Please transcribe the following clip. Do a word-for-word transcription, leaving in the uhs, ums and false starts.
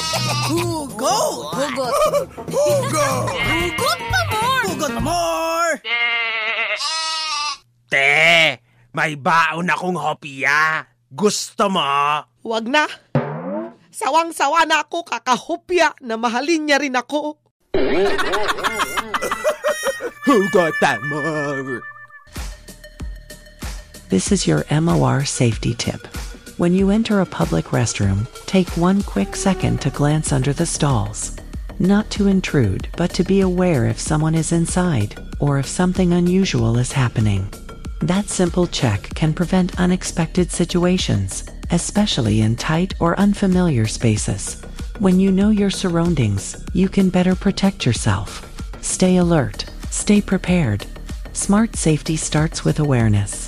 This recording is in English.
Hugot! Hugot. Hugot! Hugot pa more! Hugot pa more! Te, may baon akong hopya. Gusto mo? Wag na. Sawang-sawa na ako kakahopya na mahalin niya rin ako. Hugot pa more. This is your M O R safety tip. When you enter a public restroom, take one quick second to glance under the stalls. Not to intrude, but to be aware if someone is inside, or if something unusual is happening. That simple check can prevent unexpected situations, especially in tight or unfamiliar spaces. When you know your surroundings, you can better protect yourself. Stay alert, stay prepared. Smart safety starts with awareness.